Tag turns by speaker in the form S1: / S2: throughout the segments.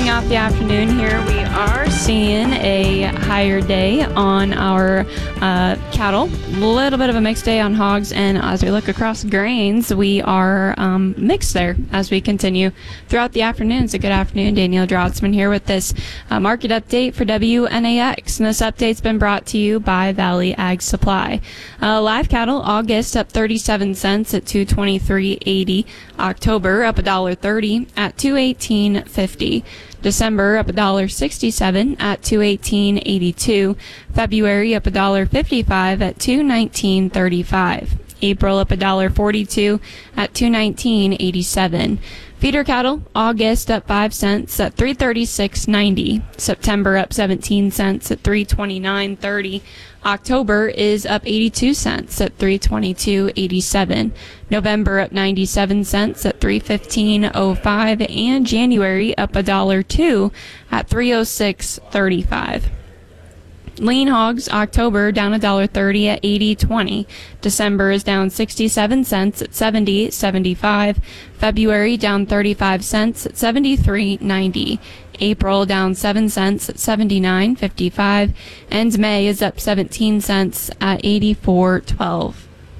S1: Starting off the afternoon here, we are seeing a higher day on our cattle. A little bit of a mixed day on hogs, and as we look across grains, we are mixed there as we continue throughout the afternoon. So good afternoon, Danielle Drotzman here with this market update for WNAX. And this update's been brought to you by Valley Ag Supply. Live cattle, August up 37 cents at $223.80. October up $1.30 at $218.50. December up $1.67 at $218.82. February up $1.55 at $219.35. April up $1.42 at $219.87. Feeder cattle, August up 5 cents at $336.90. September up 17 cents at $329.30. October is up 82 cents at $322.87. November up 97 cents at $315.05. And January up $1.02 at $306.35. Lean hogs, October down $1.30 at $80.20. December is down 67 cents at $70.75. February down 35 cents at $73.90. April down 7 cents at $79.55. And May is up 17 cents at $84.12.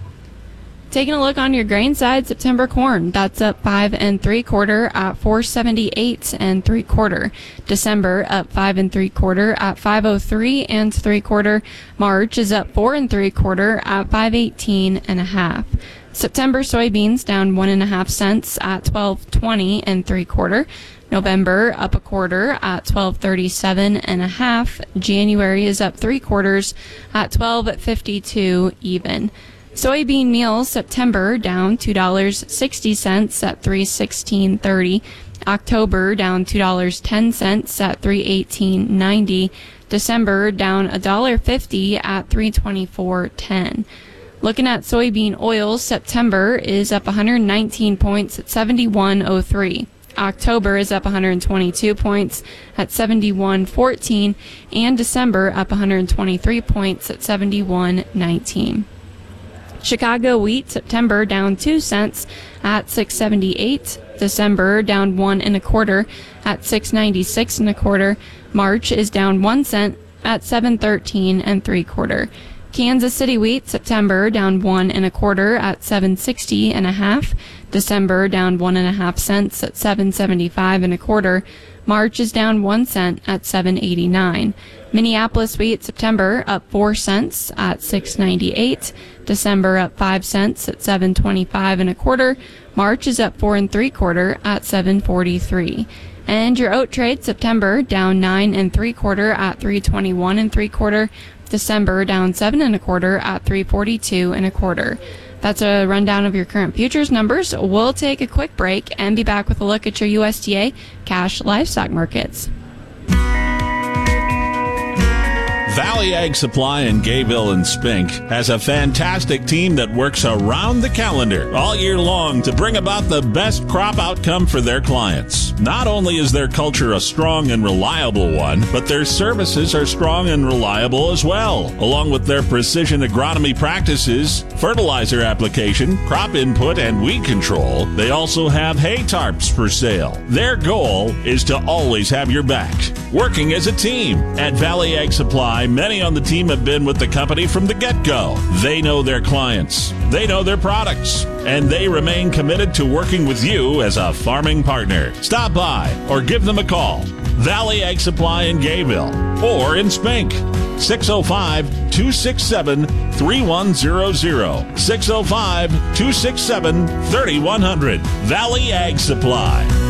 S1: Taking a look on your grain side, September corn, that's up 5 3/4 at $4.78 3/4. December up 5 3/4 at $5.03 3/4. March is up 4 3/4 at $5.18 1/2. September soybeans down 1.5 cents at $12.20 3/4. November up 1/4 at $12.37 1/2. January is up 3/4 at $12.52 even. Soybean meal, September down $2.60 at $316.30. October down $2.10 at $318.90. December down $1.50 at $324.10. Looking at soybean oil, September is up 119 points at 71.03. October is up 122 points at 71.14. And December up 123 points at 71.19. Chicago wheat, September down 2 cents at $6.78. December down 1 1/4 at $6.96 1/4. March is down 1 cent at $7.13 3/4. Kansas City wheat, September down 1 1/4 at $7.60 1/2. December down 1.5 cents at $7.75 1/4. March is down 1 cent at $7.89. Minneapolis wheat, September up 4 cents at $6.98. December up 5 cents at $7.25 1/4. March is up 4 3/4 at $7.43. And your oat trade, September down 9 3/4 at $321 3/4. December down 7 1/4 at $342 1/4. That's a rundown of your current futures numbers. We'll take a quick break and be back with a look at your USDA cash livestock markets.
S2: Valley Ag Supply in Gayville and Spink has a fantastic team that works around the calendar all year long to bring about the best crop outcome for their clients. Not only is their culture a strong and reliable one, but their services are strong and reliable as well. Along with their precision agronomy practices, fertilizer application, crop input, and weed control, they also have hay tarps for sale. Their goal is to always have your back. Working as a team at Valley Ag Supply, many on the team have been with the company from the get-go. They know their clients, they know their products, and they remain committed to working with you as a farming partner. Stop by or give them a call. Valley Ag Supply in Gayville or in Spink. 605-267-3100. 605-267-3100. Valley Ag Supply.